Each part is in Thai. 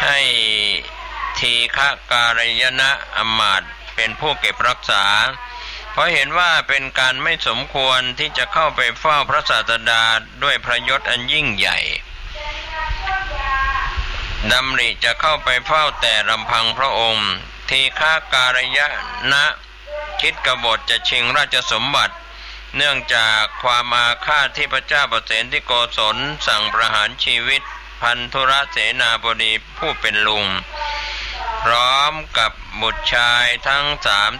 ให้ทีฆการยนะอมาตย์เป็นผู้เก็บรักษาเพราะเห็นว่าเป็นการไม่สมควรที่จะเข้าไปเฝ้าพระศาสดาด้วยพระยศอันยิ่งใหญ่ดำริจะเข้าไปเฝ้าแต่ลำพังพระองค์ทีฆการยนะคิดกบฏจะชิงราชสมบัติเนื่องจากความอาฆาตที่พระเจ้าประเสนที่โกศลสั่งประหารชีวิตพันธุรเสนาบดีผู้เป็นลุงพร้อมกับบุตรชายทั้ง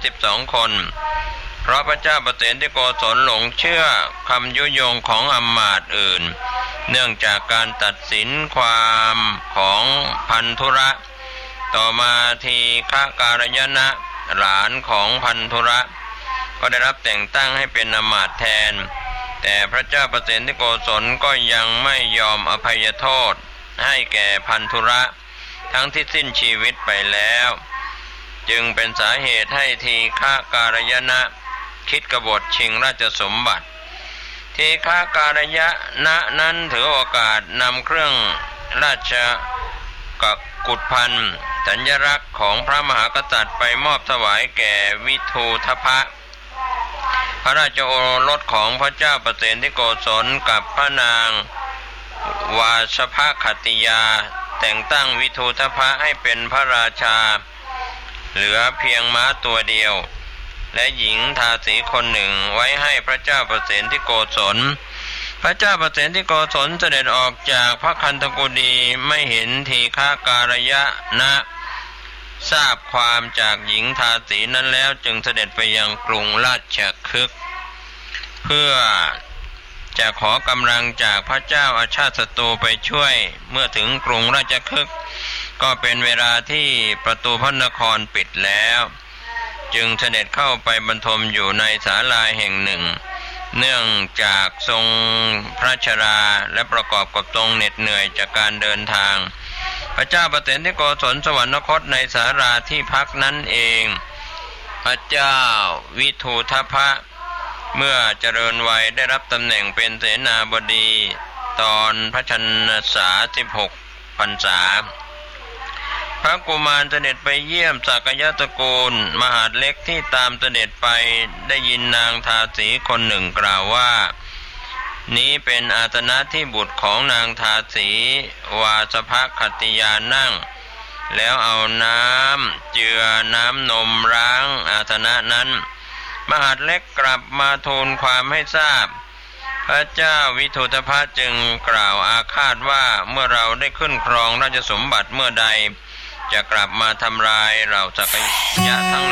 32 คนเพราะพระเจ้าประเสนที่โกศลหลงเชื่อคำยุยงของอำมาตย์อื่นเนื่องจากการตัดสินความของพันธุระต่อมาทีฆการยนะหลานของพันธุระก็ได้รับแต่งตั้งให้เป็นอมาตย์แทนแต่พระเจ้าประเสนที่โกศลก็ยังไม่ยอมอภัยโทษให้แก่พันธุระทั้งที่สิ้นชีวิตไปแล้วจึงเป็นสาเหตุให้ทีฆการยนะคิดกบฏชิงราชสมบัติทีฆการยนะนั้นถือโอกาสนำเครื่องราชกุฏภัณฑ์สัญลักษณ์ของพระมหากษัตริย์ไปมอบถวายแก่วิทูทพะพระราชโอรสของพระเจ้าประเสนที่โกศลกับพระนางวาชภคติยาแต่งตั้งวิทูทพะให้เป็นพระราชาเหลือเพียงม้าตัวเดียวและหญิงทาสีคนหนึ่งไว้ให้พระเจ้าประเสนที่โกศลพระเจ้าประเสนที่โกศลเสด็จออกจากพระคันธกุฎีไม่เห็นทีฆการยนะทราบความจากหญิงทาสีนั้นแล้วจึงเสด็จไปยังกรุงราชคฤห์เพื่อจะขอกำลังจากพระเจ้าอาชาติศัตรูไปช่วยเมื่อถึงกรุงราชคฤห์ก็เป็นเวลาที่ประตูพระนครปิดแล้วจึงเสด็จเข้าไปบรรทมอยู่ในศาลาแห่งหนึ่งเนื่องจากทรงพระชราและประกอบกับทรงเหน็ดเหนื่อยจากการเดินทางพระเจ้าประเสนที่โกศลสวรรคตในศาลาที่พักนั้นเองพระเจ้าวิทูทพะเมื่อเจริญวัยได้รับตำแหน่งเป็นเสนาบดีตอนพระชนสา16 พรรษาพระกุมารเสด็จไปเยี่ยมสักยะตระกูลมหาดเล็กที่ตามเสด็จไปได้ยินนางทาสีคนหนึ่งกล่าวว่านี้เป็นอาสนะที่บุตรของนางทาสีวาสภคติยานั่งแล้วเอาน้ำเจือน้ำนมล้างอาสนะนั้นมหาดเล็กกลับมาทูลความให้ทราบพระเจ้าวิทูทพะจึงกล่าวอาฆาตว่าเมื่อเราได้ขึ้นครองราชสมบัติเมื่อใดจะกลับมาทำลายเหล่าสักยะทั้ง